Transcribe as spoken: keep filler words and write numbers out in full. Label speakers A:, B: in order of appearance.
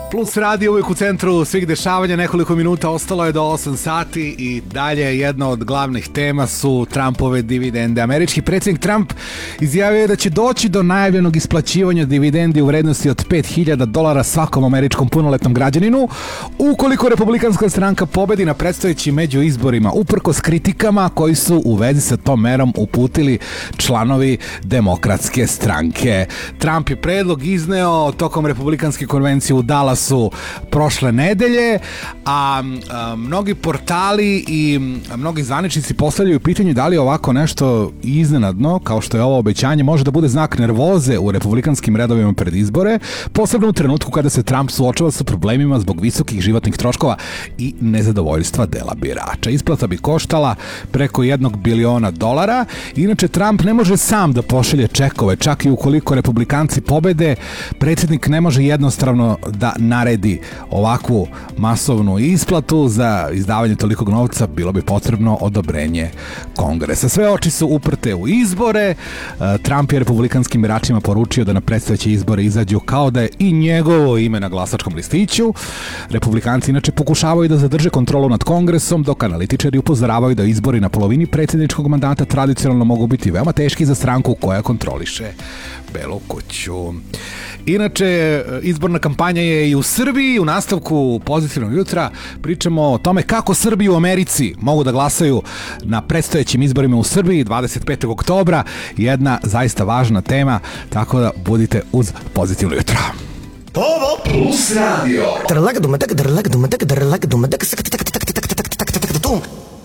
A: Plus radio uvijek u centru svih dešavanja, nekoliko minuta ostalo je do osam sati i dalje jedna od glavnih tema su Trumpove dividende. Američki predsjednik Trump izjavio je da će doći do najavljenog isplaćivanja dividendi u vrednosti od pet hiljada dolara svakom američkom punoletnom građaninu ukoliko republikanska stranka pobedi na predstojećim među izborima, uprkos kritikama koji su u vezi sa tom merom uputili članovi demokratske stranke. Trump je predlog izneo tokom republikanske konvencije u Dallasu su prošle nedelje, a, a mnogi portali i a, mnogi zvaničnici postavljaju pitanje da li ovako nešto iznenadno, kao što je ovo obećanje, može da bude znak nervoze u republikanskim redovima pred izbore, posebno u trenutku kada se Trump suočava sa problemima zbog visokih životnih troškova i nezadovoljstva dela birača. Isplata bi koštala preko jednog biliona dolara. Inače, Trump ne može sam da pošalje čekove, čak i ukoliko republikanci pobede, predsjednik ne može jednostavno da naredi ovakvu masovnu isplatu. Za izdavanje tolikog novca bilo bi potrebno odobrenje Kongresa. Sve oči su uprte u izbore. Trump je republikanskim biračima poručio da na predstojeće izbore izađu kao da je i njegovo ime na glasačkom listiću. Republikanci inače pokušavaju da zadrže kontrolu nad Kongresom, dok analitičari upozoravaju da izbori na polovini predsjedničkog mandata tradicionalno mogu biti veoma teški za stranku koja kontroliše Belu kuću. Inače, izborna kampanja je i u Srbiji. U nastavku Pozitivnog jutra pričamo o tome kako Srbi u Americi mogu da glasaju na predstojećim izborima u Srbiji dvadeset petog oktobra. Jedna zaista važna tema, tako da budite uz Pozitivno jutro. Plus radio.